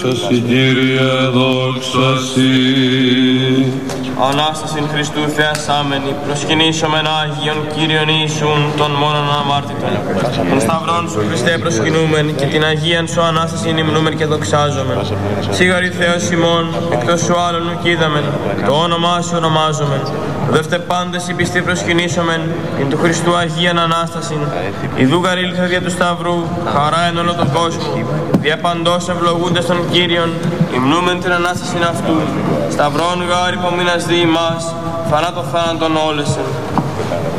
δόξα Συ, Κύριε, δόξα Συ. Ανάστασιν Χριστού θεασάμενη, προσκυνήσομεν Άγιον Κύριον Ιησούν, των μόνον αμάρτητων. Των σταυρών σου Χριστέ προσκυνούμεν, και την Αγίαν σου Ανάστασιν υμνούμεν και δοξάζομεν. Σίγαρη Θεός ημών, εκτός σου άλλον ουκ είδαμεν, το όνομά σου ονομάζομεν. Δεύτε πάντες οι πιστοί προσκυνήσομεν, την του Χριστού Αγίαν Ανάστασιν. Ιδού γαρήλθα δια του Σταυρού, χαρά εν όλο τον κόσμο. Δια παντός ευλογούντας τον Κύριον, υμνούμεν την Ανάστασιν αυτού. Σταυρών γάρ υπομείνας δι' ημάς, θανάτω θάνατον όλεσεν.